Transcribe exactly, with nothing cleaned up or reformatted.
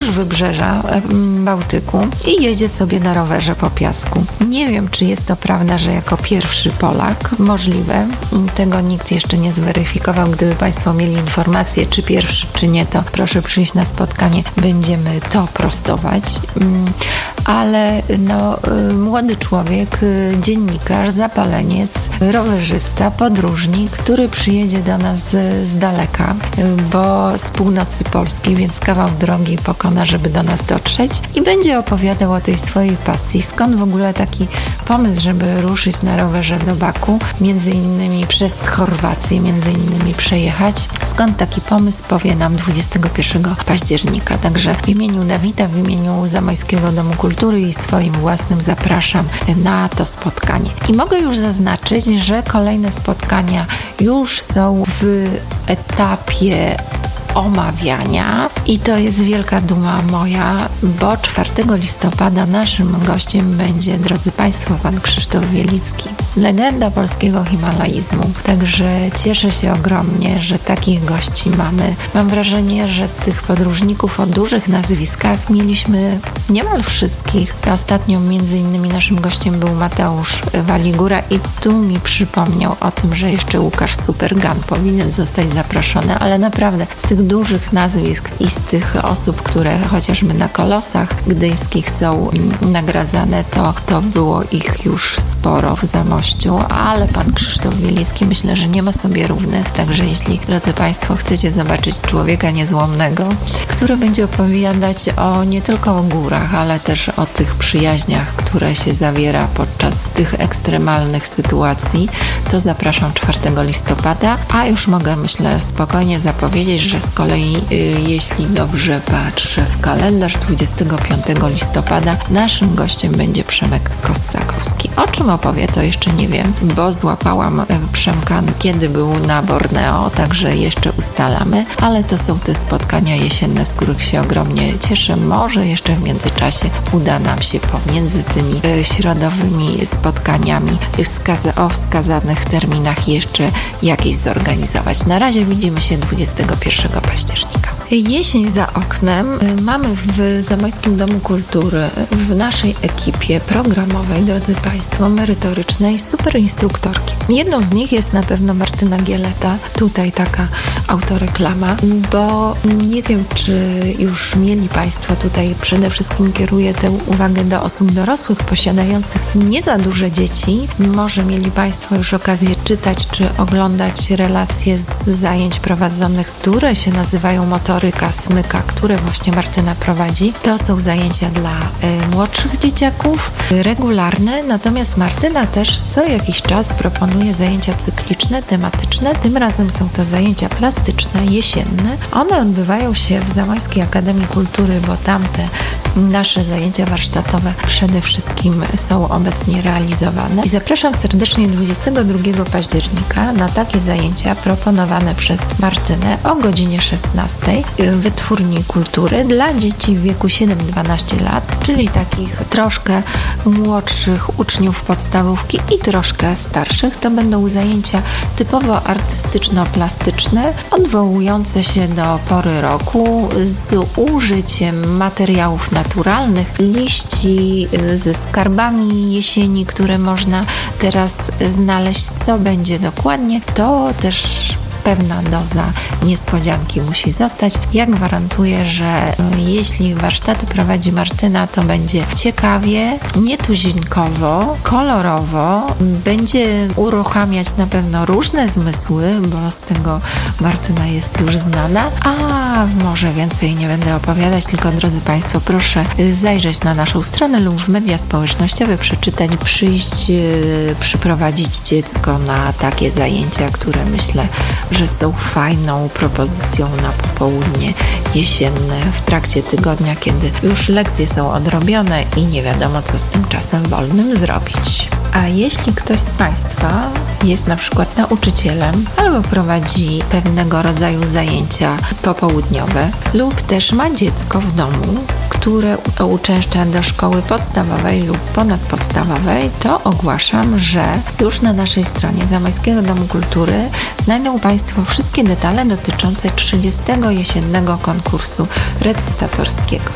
wzdłuż wybrzeża Bałtyku i jedzie sobie na rowerze po piasku. Nie wiem, czy jest to prawda, że jako pierwszy Polak, możliwe. Tego nikt jeszcze nie zweryfikował. Gdyby Państwo mieli informację, czy pierwszy, czy nie, to proszę przyjść na spotkanie. Będziemy to prostować. Ale no, młody człowiek, dziennikarz, zapaleniec, rowerzysta, podróżnik, który przyjedzie do nas z, z daleka, bo z północy Polski, więc kawał drogi pokona, żeby do nas dotrzeć i będzie opowiadał o tej swojej pasji. Skąd w ogóle taki pomysł, żeby ruszyć na rowerze do Baku, między innymi przez Chorwację, między innymi przejechać. Skąd taki pomysł, powie nam dwudziestego pierwszego października. Także w imieniu Dawida, w imieniu Zamojskiego Domu Kultury i swoim własnym zapraszam na to spotkanie. I mogę już zaznaczyć, że kolejne spotkania już są w etapie omawiania i to jest wielka duma moja, bo czwartego listopada naszym gościem będzie, drodzy Państwo, pan Krzysztof Wielicki, legenda polskiego himalaizmu. Także cieszę się ogromnie, że takich gości mamy. Mam wrażenie, że z tych podróżników o dużych nazwiskach mieliśmy niemal wszystkich. Ostatnio między innymi naszym gościem był Mateusz Waligura i tu mi przypomniał o tym, że jeszcze Łukasz Supergan powinien zostać zaproszony, ale naprawdę z tych dużych nazwisk i z tych osób, które chociażby na kolosach gdyjskich są nagradzane, to, to było ich już sporo w Zamościu, ale pan Krzysztof Wielicki myślę, że nie ma sobie równych, także jeśli, drodzy Państwo, chcecie zobaczyć człowieka niezłomnego, który będzie opowiadać o nie tylko o górach, ale też o tych przyjaźniach, które się zawiera podczas tych ekstremalnych sytuacji, to zapraszam czwartego listopada, a już mogę, myślę, spokojnie zapowiedzieć, że z kolei, jeśli dobrze patrzę w kalendarz, dwudziestego piątego listopada naszym gościem będzie Przemek Kossakowski. O czym opowie, to jeszcze nie wiem, bo złapałam Przemka, kiedy był na Borneo, także jeszcze ustalamy, ale to są te spotkania jesienne, z których się ogromnie cieszę. Może jeszcze w międzyczasie uda nam się pomiędzy tymi środowymi spotkaniami wskaza- o wskazanych terminach jeszcze jakieś zorganizować. Na razie widzimy się dwudziestego pierwszego października. Jesień za oknem. Mamy w Zamojskim Domu Kultury, w naszej ekipie programowej, drodzy Państwo, merytorycznej, super instruktorki. Jedną z nich jest na pewno Martyna Gieleta, tutaj taka autoreklama, bo nie wiem, czy już mieli Państwo, tutaj przede wszystkim kieruję tę uwagę do osób dorosłych posiadających nie za duże dzieci. Może mieli Państwo już okazję czytać czy oglądać relacje z zajęć prowadzonych, które się nazywają Motoryka Smyka, które właśnie Martyna prowadzi. To są zajęcia dla y, młodszych dzieciaków, y, regularne, natomiast Martyna też co jakiś czas proponuje zajęcia cykliczne, tematyczne. Tym razem są to zajęcia plastyczne, jesienne. One odbywają się w Zamojskiej Akademii Kultury, bo tamte nasze zajęcia warsztatowe przede wszystkim są obecnie realizowane. I zapraszam serdecznie dwudziestego drugiego października na takie zajęcia proponowane przez Martynę o godzinie szesnastej w Wytwórni Kultury dla dzieci w wieku siedem do dwunastu lat, czyli takich troszkę młodszych uczniów podstawówki i troszkę starszych. To będą zajęcia typowo artystyczno-plastyczne, odwołujące się do pory roku z użyciem materiałów naturalnych, liści ze skarbami jesieni, które można teraz znaleźć. Co będzie dokładnie, to też pewna doza niespodzianki musi zostać. Ja gwarantuję, że jeśli warsztaty prowadzi Martyna, to będzie ciekawie, nietuzinkowo, kolorowo, będzie uruchamiać na pewno różne zmysły, bo z tego Martyna jest już znana, a może więcej nie będę opowiadać, tylko drodzy Państwo, proszę zajrzeć na naszą stronę lub w media społecznościowe, przeczytać, przyjść, przyprowadzić dziecko na takie zajęcia, które myślę, że są fajną propozycją na popołudnie jesienne w trakcie tygodnia, kiedy już lekcje są odrobione i nie wiadomo, co z tym czasem wolnym zrobić. A jeśli ktoś z Państwa jest na przykład nauczycielem albo prowadzi pewnego rodzaju zajęcia popołudniowe lub też ma dziecko w domu, które uczęszcza do szkoły podstawowej lub ponadpodstawowej, to ogłaszam, że już na naszej stronie Zamojskiego Domu Kultury znajdą Państwo wszystkie detale dotyczące trzydziestego jesiennego konkursu recytatorskiego.